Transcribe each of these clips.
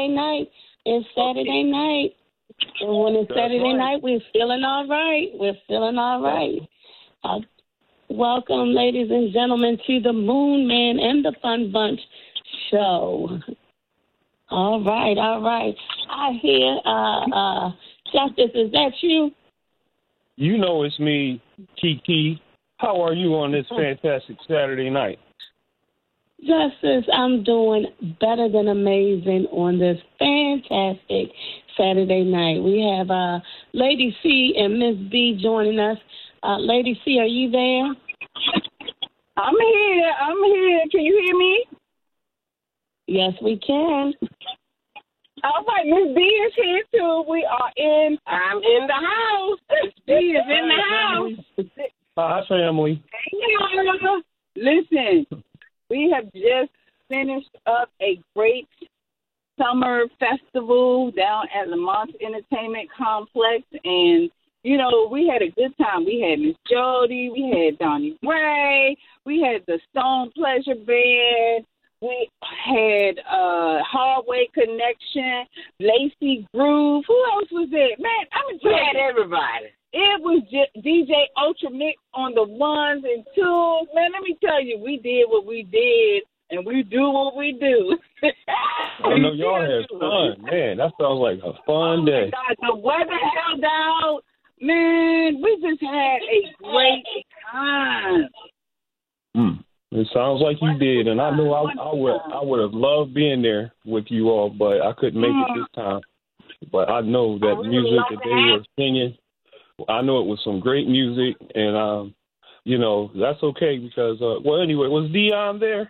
Saturday night. It's Saturday night. And when it's Saturday night, we're feeling all right. We're feeling all right. Welcome, ladies and gentlemen, to the Moon Man and the Fun Bunch show. All right. I hear, Justice, is that you? You know it's me, Kiki. How are you on this fantastic Saturday night? Justice, I'm doing better than amazing on this fantastic Saturday night. We have Lady C and Miss B joining us. Lady C, are you there? I'm here. Can you hear me? Yes, we can. All right, Miss B is here too. I'm in the house. Miss B is in the house. Hi, family. Hey, listen, we have just finished up a great summer festival down at Lamont Entertainment Complex, and we had a good time. We had Miss Jody, we had Donnie Ray, we had the Stone Pleasure Band, we had Hardway Connection, Lacey Groove. Who else was there? Man, we had everybody. It was just DJ Ultra Mix on the ones and twos. Man, let me tell you, we did what we did, and we do what we do. I know y'all had fun. Man, that sounds like a fun day. God, the weather held out. Man, we just had a great time. It sounds like you did, and I know I would have loved being there with you all, but I couldn't make it this time. But I know that music that they were singing, I know it was some great music, and that's okay because anyway, was Dion there?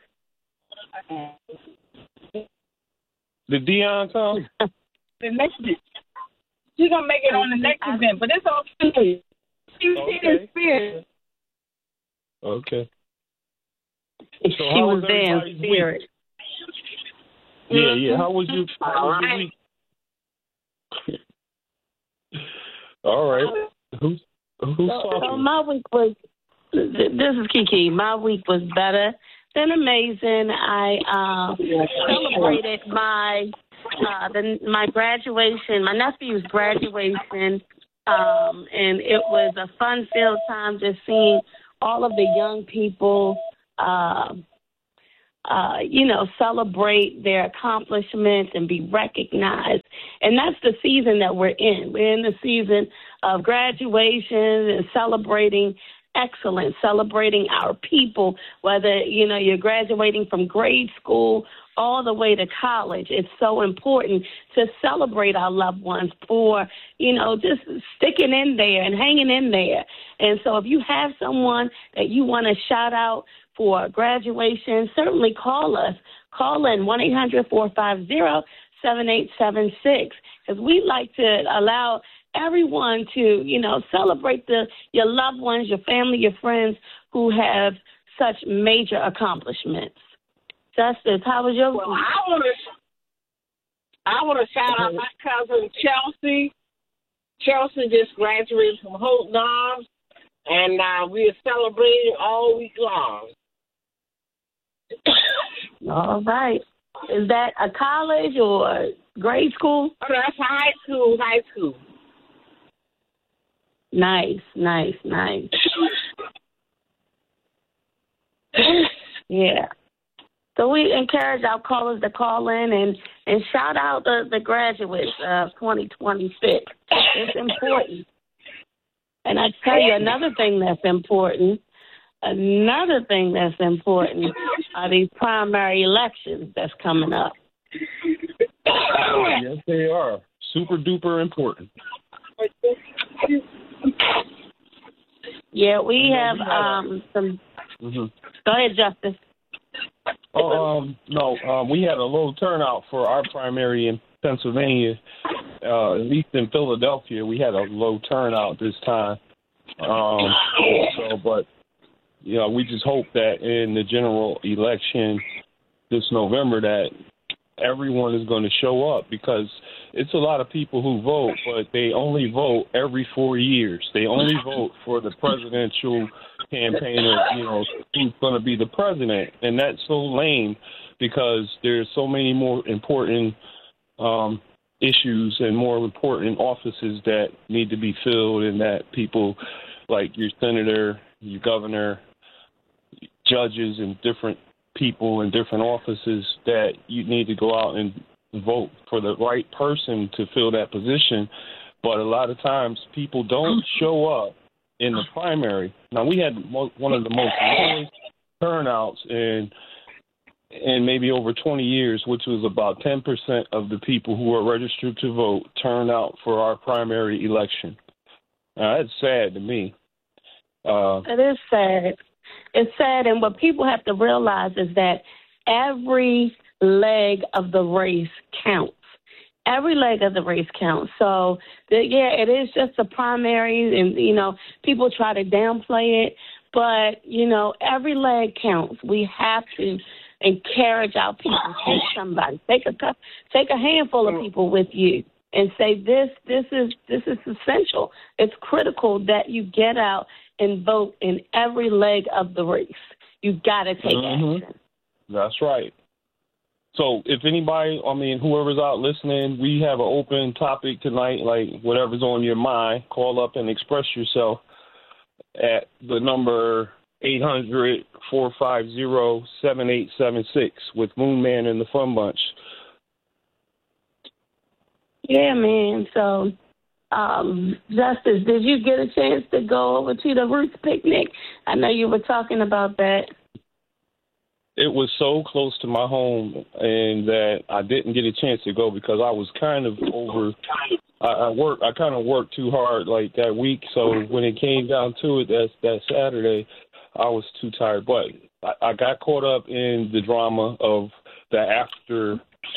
Did Dion come? The next event. She's gonna make it on the next event, but it's okay. She was in spirit. Okay. So she was there in spirit. Yeah. How was your week? All right. Who's talking? So my week was. This is Kiki. My week was better than amazing. I celebrated my graduation, my nephew's graduation, and it was a fun-filled time just seeing all of the young people, celebrate their accomplishments and be recognized. And that's the season that we're in. We're in the season of graduation and celebrating excellence, celebrating our people, whether, you're graduating from grade school all the way to college. It's so important to celebrate our loved ones for, just sticking in there and hanging in there. And so if you have someone that you want to shout out for graduation, certainly call us. Call in 1-800-450-7876 because we'd like to allow everyone to, celebrate your loved ones, your family, your friends who have such major accomplishments. Justice, how was your week? Well, I want to shout out my cousin Chelsea. Chelsea just graduated from Hope Noms, and we are celebrating all week long. All right. Is that a college or grade school? Oh, that's high school. Nice. Yeah. So we encourage our callers to call in and shout out the graduates of 2026. It's important. And I tell you, another thing that's important are these primary elections that's coming up. Yes, they are. Super duper important. Yeah, we have some. Mm-hmm. Go ahead, Justice. We had a low turnout for our primary in Pennsylvania. At least in Philadelphia, we had a low turnout this time. We just hope that in the general election this November that everyone is going to show up because it's a lot of people who vote, but they only vote every 4 years. They only vote for the presidential campaign of, who's going to be the president. And that's so lame because there's so many more important issues and more important offices that need to be filled, and that people like your senator, your governor, judges, and different people in different offices, that you need to go out and vote for the right person to fill that position. But a lot of times people don't show up in the primary. Now, we had one of the most lowest turnouts in maybe over 20 years, which was about 10% of the people who are registered to vote turned out for our primary election. Now, that's sad to me. It is sad. It's sad, and what people have to realize is that every leg of the race counts. Every leg of the race counts. So, it is just a primary, and, people try to downplay it, but, every leg counts. We have to encourage our people. Take somebody. Take a handful of people with you and say, this is essential. It's critical that you get out and vote in every leg of the race. You got to take action. That's right. So if anybody, whoever's out listening, we have an open topic tonight, like whatever's on your mind, call up and express yourself at the number 800-450-7876 with Moon Man and the Fun Bunch. Yeah, man. So, Justice, did you get a chance to go over to the Roots picnic? I know you were talking about that. It was so close to my home, and that I didn't get a chance to go because I was kind of over. I kind of worked too hard like that week. So when it came down to it, that Saturday, I was too tired. But I got caught up in the drama of the after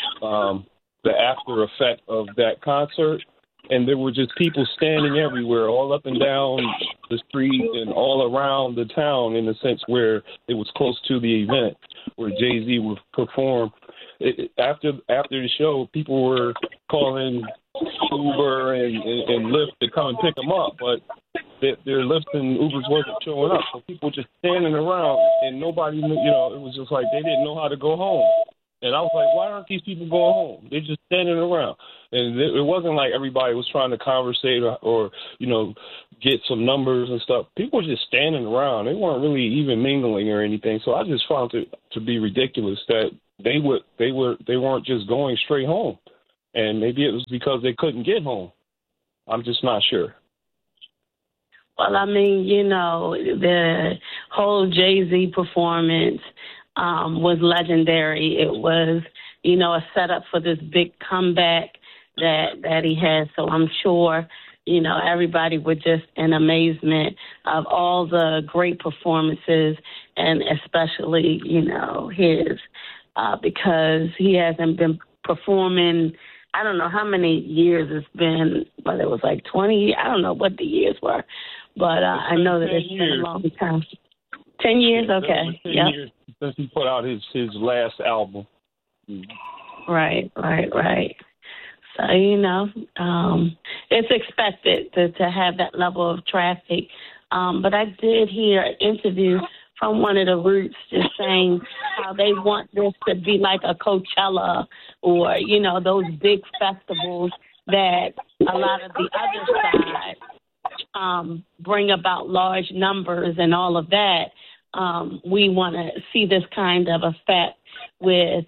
effect of that concert. And there were just people standing everywhere, all up and down the street and all around the town, in the sense where it was close to the event where Jay-Z would perform. After the show, people were calling Uber and Lyft to come and pick them up, but their Lyft and Ubers wasn't showing up. So people just standing around, and nobody knew, it was just like they didn't know how to go home. And I was like, why aren't these people going home? They're just standing around. And it wasn't like everybody was trying to conversate or get some numbers and stuff. People were just standing around. They weren't really even mingling or anything. So I just found it to be ridiculous that they weren't just going straight home. And maybe it was because they couldn't get home. I'm just not sure. Well, the whole Jay-Z performance was legendary. It was, a setup for this big comeback that he had. So I'm sure, everybody was just in amazement of all the great performances, and especially, his, because he hasn't been performing. I don't know how many years it's been, but it was like 20 years. I don't know what the years were, but I know that it's been a long time. 10 years? Okay. 10 years since he put out his last album. Right. So, it's expected to have that level of traffic. But I did hear an interview from one of the Roots just saying how they want this to be like a Coachella or, those big festivals that a lot of the other side bring about large numbers and all of that. We want to see this kind of effect with,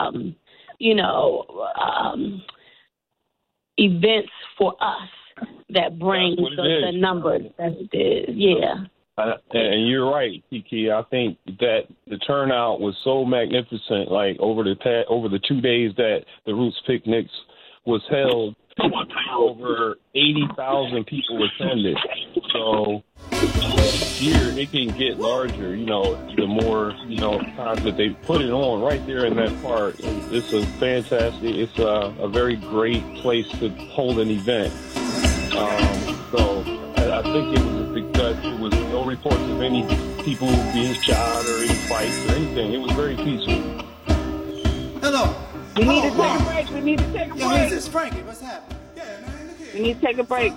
events for us that bring the numbers that it is. Yeah. And you're right, Kiki. I think that the turnout was so magnificent. Like over the 2 days that the Roots Picnics was held, over 80,000 people attended. So this year it can get larger. The more times that they put it on right there in that park. It's a fantastic. It's a very great place to hold an event. So I think it was because it was no reports of any people being shot or any fights or anything. It was very peaceful. Hello. We need to take a break. Who is this? Frankie, what's happening? We need to take a break.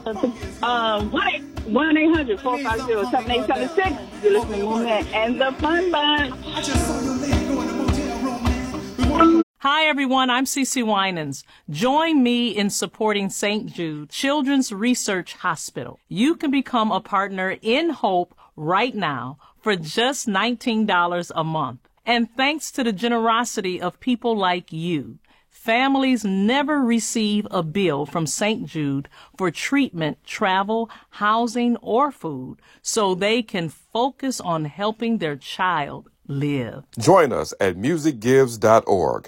1-800-450-7876. You're listening to Moon Man and the Fun Bunch. Hi, everyone. I'm Cece Winans. Join me in supporting St. Jude Children's Research Hospital. You can become a partner in Hope right now for just $19 a month. And thanks to the generosity of people like you, families never receive a bill from St. Jude for treatment, travel, housing, or food, so they can focus on helping their child live. Join us at musicgives.org.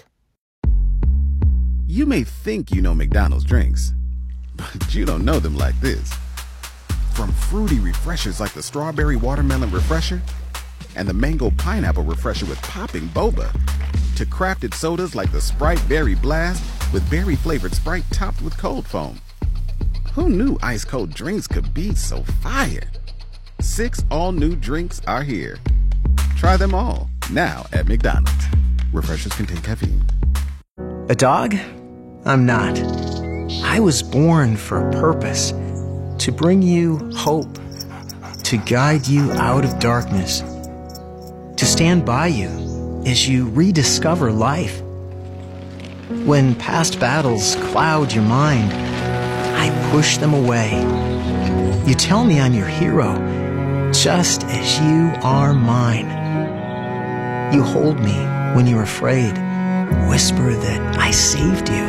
You may think you know McDonald's drinks, but you don't know them like this. From fruity refreshers like the Strawberry Watermelon Refresher and the Mango Pineapple Refresher with popping boba, to crafted sodas like the Sprite Berry Blast with berry-flavored Sprite topped with cold foam. Who knew ice-cold drinks could be so fire? 6 all-new drinks are here. Try them all, now at McDonald's. Refreshers contain caffeine. A dog? I'm not. I was born for a purpose. To bring you hope. To guide you out of darkness. To stand by you as you rediscover life. When past battles cloud your mind, I push them away. You tell me I'm your hero, just as you are mine. You hold me when you're afraid. Whisper that I saved you.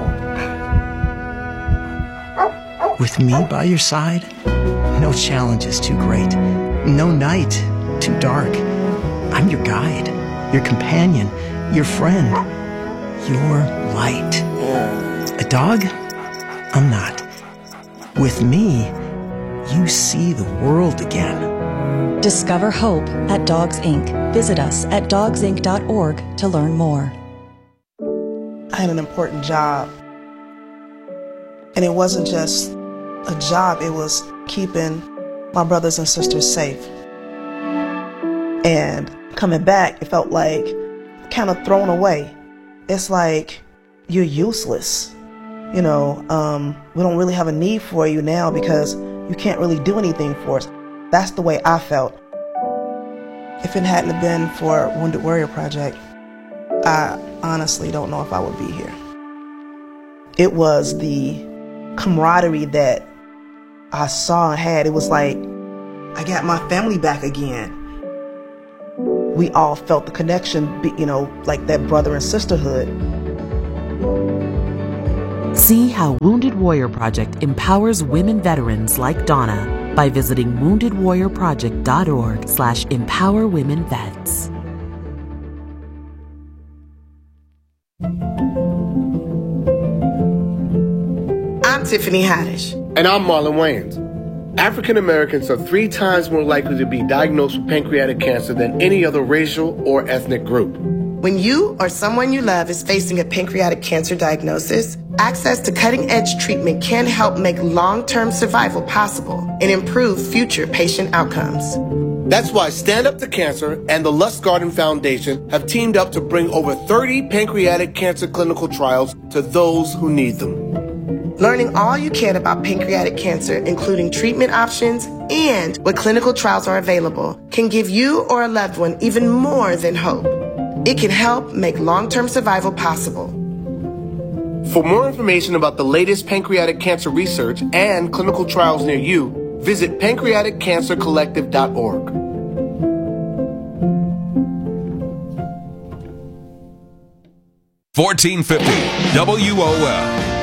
With me by your side, no challenge is too great, no night too dark. I'm your guide, your companion, your friend, your light. A dog? I'm not. With me, you see the world again. Discover hope at Dogs Inc. Visit us at dogsinc.org to learn more. I had an important job. And it wasn't just a job, it was keeping my brothers and sisters safe. And coming back, it felt like kind of thrown away. It's like you're useless. You know, we don't really have a need for you now because you can't really do anything for us. That's the way I felt. If it hadn't been for Wounded Warrior Project, I honestly don't know if I would be here. It was the camaraderie that I saw and had. It was like I got my family back again. We all felt the connection, you know, like that brother and sisterhood. See how Wounded Warrior Project empowers women veterans like Donna by visiting woundedwarriorproject.org/empowerwomenvets. I'm Tiffany Haddish. And I'm Marlon Wayans. African Americans are 3 times more likely to be diagnosed with pancreatic cancer than any other racial or ethnic group. When you or someone you love is facing a pancreatic cancer diagnosis, access to cutting-edge treatment can help make long-term survival possible and improve future patient outcomes. That's why Stand Up to Cancer and the Lustgarten Foundation have teamed up to bring over 30 pancreatic cancer clinical trials to those who need them. Learning all you can about pancreatic cancer, including treatment options and what clinical trials are available, can give you or a loved one even more than hope. It can help make long-term survival possible. For more information about the latest pancreatic cancer research and clinical trials near you, visit pancreaticcancercollective.org. $14.50 WOL.